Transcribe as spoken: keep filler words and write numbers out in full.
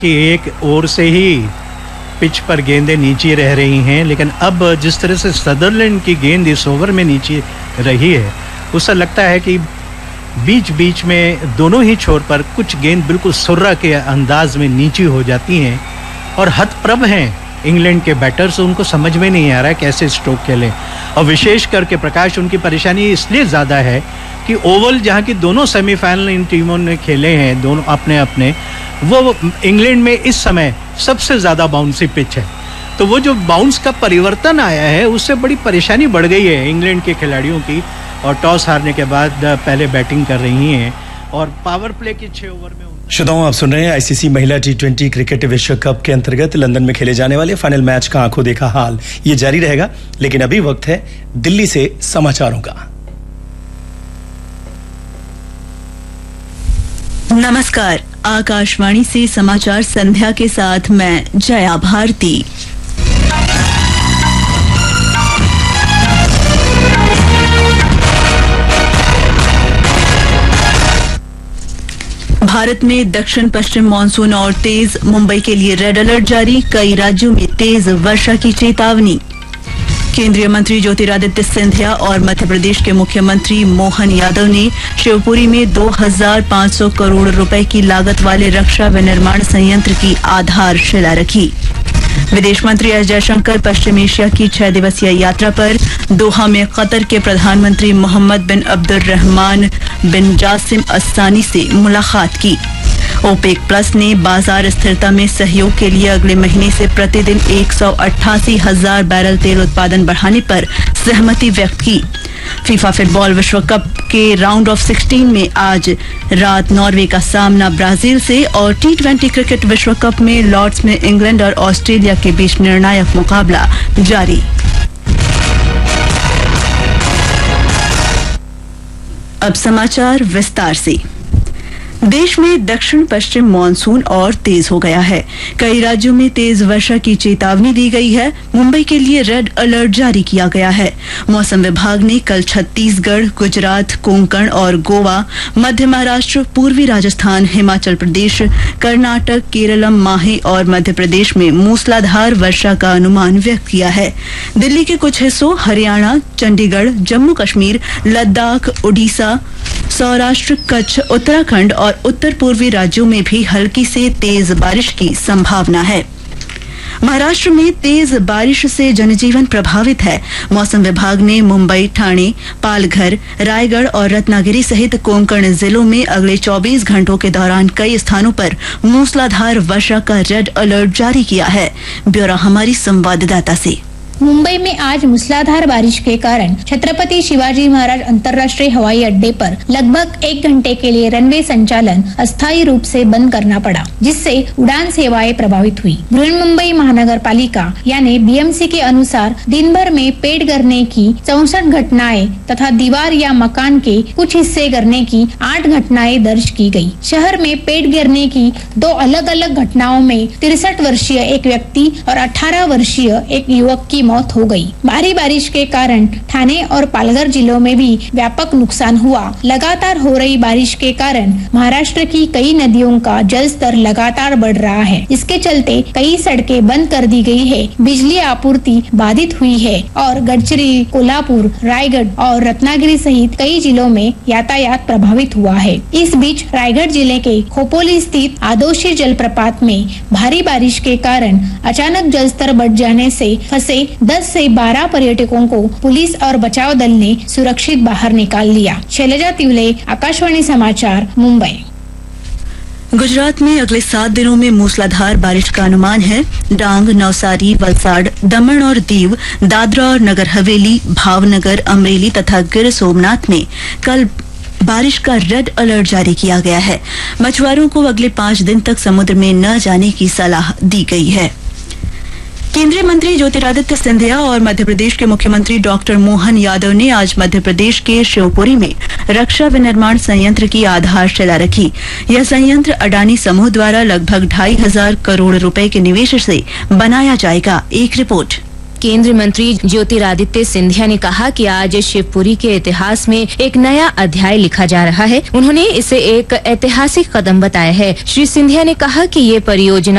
कि एक ओर से ही पिच पर गेंदें नीचे रह रही हैं, लेकिन अब जिस तरह से सदरलैंड की गेंद इस ओवर में नीचे रही है, उससे लगता है कि बीच बीच में दोनों ही छोर पर कुछ गेंद बिल्कुल सुर्रा के अंदाज में नीचे हो जाती हैं और हतप्रभ हैं इंग्लैंड के बैटर्स। उनको समझ में नहीं आ रहा है कैसे स्ट्रोक खेलें, और विशेष करके प्रकाश उनकी परेशानी इसलिए ज़्यादा है कि ओवल जहाँ की दोनों सेमीफाइनल इन टीमों ने खेले हैं, दोनों अपने अपने, वो इंग्लैंड में इस समय सबसे ज़्यादा बाउंसी पिच है। तो वो जो बाउंस का परिवर्तन आया है उससे बड़ी परेशानी बढ़ गई है इंग्लैंड के खिलाड़ियों की, और टॉस हारने के बाद पहले बैटिंग कर रही हैं और पावर प्ले की छः ओवर में। श्रोताओं, आप सुन रहे हैं आईसीसी महिला टी ट्वेंटी क्रिकेट विश्व कप के अंतर्गत लंदन में खेले जाने वाले फाइनल मैच का आंखों देखा हाल ये जारी रहेगा, लेकिन अभी वक्त है दिल्ली से समाचारों का। नमस्कार, आकाशवाणी से समाचार संध्या के साथ मैं जया भारती। भारत में दक्षिण पश्चिम मानसून और तेज, मुंबई के लिए रेड अलर्ट जारी, कई राज्यों में तेज वर्षा की चेतावनी। केंद्रीय मंत्री ज्योतिरादित्य सिंधिया और मध्य प्रदेश के मुख्यमंत्री मोहन यादव ने शिवपुरी में दो हज़ार पाँच सौ करोड़ रुपए की लागत वाले रक्षा विनिर्माण संयंत्र की आधारशिला रखी। विदेश मंत्री एस जयशंकर पश्चिम एशिया की छह दिवसीय यात्रा पर, दोहा में कतर के प्रधानमंत्री मोहम्मद बिन अब्दुर्रहमान बिन जासिम अस्सानी से मुलाकात की। ओपेक प्लस ने बाजार स्थिरता में सहयोग के लिए अगले महीने से प्रतिदिन एक सौ अट्ठासी हजार बैरल तेल उत्पादन बढ़ाने पर सहमति व्यक्त की। फीफा फुटबॉल विश्व कप के राउंड ऑफ सिक्सटीन में आज रात नॉर्वे का सामना ब्राजील से, और टी ट्वेंटी क्रिकेट विश्व कप में लॉर्ड्स में इंग्लैंड और ऑस्ट्रेलिया के बीच निर्णायक मुकाबला जारी। अब समाचार विस्तार से। देश में दक्षिण पश्चिम मानसून और तेज हो गया है, कई राज्यों में तेज वर्षा की चेतावनी दी गई है। मुंबई के लिए रेड अलर्ट जारी किया गया है। मौसम विभाग ने कल छत्तीसगढ़, गुजरात, कोंकण और गोवा, मध्य महाराष्ट्र, पूर्वी राजस्थान, हिमाचल प्रदेश, कर्नाटक, केरलम, माहे और मध्य प्रदेश में मूसलाधार वर्षा का अनुमान व्यक्त किया है। दिल्ली के कुछ हिस्सों, हरियाणा, चंडीगढ़, जम्मू कश्मीर, लद्दाख, उड़ीसा, सौराष्ट्र, कच्छ, उत्तराखंड और उत्तर पूर्वी राज्यों में भी हल्की से तेज बारिश की संभावना है। महाराष्ट्र में तेज बारिश से जनजीवन प्रभावित है। मौसम विभाग ने मुंबई, ठाणे, पालघर, रायगढ़ और रत्नागिरी सहित कोंकण जिलों में अगले चौबीस घंटों के दौरान कई स्थानों पर मूसलाधार वर्षा का रेड अलर्ट जारी किया है। ब्यौरा हमारी संवाददाता से। मुंबई में आज मूसलाधार बारिश के कारण छत्रपति शिवाजी महाराज अंतर्राष्ट्रीय हवाई अड्डे पर लगभग एक घंटे के लिए रनवे संचालन अस्थायी रूप से बंद करना पड़ा, जिससे उड़ान सेवाएं प्रभावित हुई। बृहन्मुंबई महानगर पालिका यानी बीएमसी के अनुसार दिन भर में पेड़ गिरने की चौसठ घटनाएं तथा दीवार या मकान के कुछ हिस्से गिरने की आठ घटनाएं दर्ज की गयी। शहर में पेड़ गिरने की दो अलग अलग घटनाओं में तिरसठ वर्षीय एक व्यक्ति और अठारह वर्षीय एक युवक की मौत हो गई। भारी बारिश के कारण ठाणे और पालघर जिलों में भी व्यापक नुकसान हुआ। लगातार हो रही बारिश के कारण महाराष्ट्र की कई नदियों का जल स्तर लगातार बढ़ रहा है। इसके चलते कई सड़कें बंद कर दी गई है, बिजली आपूर्ति बाधित हुई है और गडचिरोली, कोल्हापुर, रायगढ़ और रत्नागिरी सहित कई जिलों में यातायात प्रभावित हुआ है। इस बीच रायगढ़ जिले के खोपोली स्थित आदोशी जलप्रपात में भारी बारिश के कारण अचानक जल स्तर बढ़ जाने से फंसे दस से बारह पर्यटकों को पुलिस और बचाव दल ने सुरक्षित बाहर निकाल लिया। शैलजा तिवले, आकाशवाणी समाचार, मुंबई। गुजरात में अगले सात दिनों में मूसलाधार बारिश का अनुमान है। डांग, नवसारी, वलसाड़, दमन और दीव, दादरा और नगर हवेली, भावनगर, अमरेली तथा गिर सोमनाथ में कल बारिश का रेड अलर्ट जारी किया गया है। मछुआरों को अगले पाँच दिन तक समुद्र में न जाने की सलाह दी गई है। केंद्रीय मंत्री ज्योतिरादित्य सिंधिया और मध्य प्रदेश के मुख्यमंत्री डॉक्टर मोहन यादव ने आज मध्य प्रदेश के शिवपुरी में रक्षा विनिर्माण संयंत्र की आधारशिला रखी। यह संयंत्र अडानी समूह द्वारा लगभग ढाई हजार करोड़ रुपए के निवेश से बनाया जाएगा। एक रिपोर्ट। केंद्रीय मंत्री ज्योतिरादित्य सिंधिया ने कहा कि आज शिवपुरी के इतिहास में एक नया अध्याय लिखा जा रहा है। उन्होंने इसे एक ऐतिहासिक कदम बताया है। श्री सिंधिया ने कहा कि ये परियोजना